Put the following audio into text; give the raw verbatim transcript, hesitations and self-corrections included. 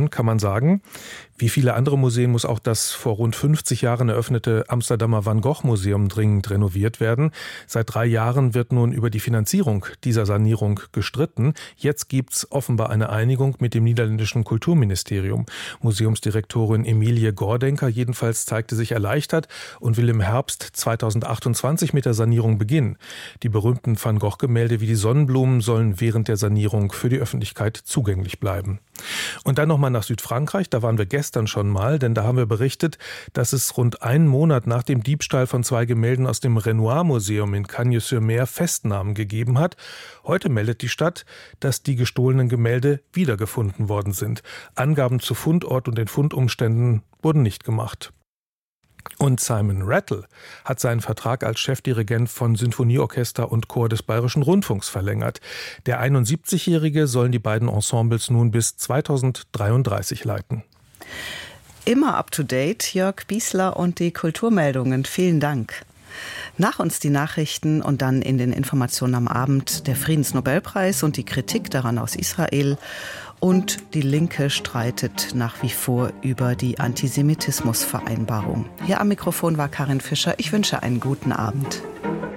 Insofern kann man sagen, wie viele andere Museen muss auch das vor rund fünfzig Jahren eröffnete Amsterdamer Van Gogh Museum dringend renoviert werden. Seit drei Jahren wird nun über die Finanzierung dieser Sanierung gestritten. Jetzt gibt's offenbar eine Einigung mit dem niederländischen Kulturministerium. Museumsdirektorin Emilie Gordenker jedenfalls zeigte sich erleichtert und will im Herbst zweitausendachtundzwanzig mit der Sanierung beginnen. Die berühmten Van Gogh-Gemälde wie die Sonnenblumen sollen während der Sanierung für die Öffentlichkeit zugänglich bleiben. Und dann nochmal nach Südfrankreich, da waren wir gestern schon mal, denn da haben wir berichtet, dass es rund einen Monat nach dem Diebstahl von zwei Gemälden aus dem Renoir-Museum in Cagnes-sur-Mer Festnahmen gegeben hat. Heute meldet die Stadt, dass die gestohlenen Gemälde wiedergefunden worden sind. Angaben zu Fundort und den Fundumständen wurden nicht gemacht. Und Simon Rattle hat seinen Vertrag als Chefdirigent von Sinfonieorchester und Chor des Bayerischen Rundfunks verlängert. Der einundsiebzigjährige sollen die beiden Ensembles nun bis zweitausenddreiunddreißig leiten. Immer up to date, Jörg Biesler und die Kulturmeldungen. Vielen Dank. Nach uns die Nachrichten und dann in den Informationen am Abend der Friedensnobelpreis und die Kritik daran aus Israel. Und die Linke streitet nach wie vor über die Antisemitismusvereinbarung. Hier am Mikrofon war Karin Fischer. Ich wünsche einen guten Abend.